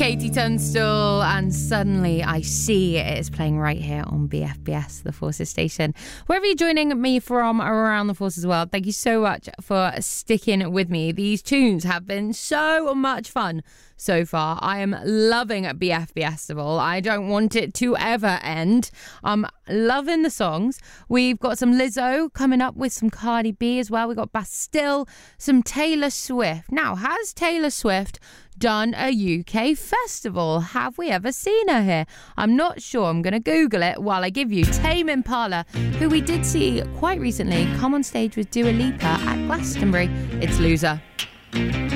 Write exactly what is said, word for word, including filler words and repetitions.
Katie Tunstall, and Suddenly I See it is playing right here on B F B S, the Forces station. Wherever you're joining me from around the Forces world, thank you so much for sticking with me. These tunes have been so much fun so far. I am loving B F B Festival. I don't want it to ever end. I'm loving the songs. We've got some Lizzo coming up with some Cardi B as well. We've got Bastille, some Taylor Swift. Now, has Taylor Swift done a U K festival? Have we ever seen her here? I'm not sure. I'm going to Google it while I give you Tame Impala, who we did see quite recently come on stage with Dua Lipa at Glastonbury. It's Loser.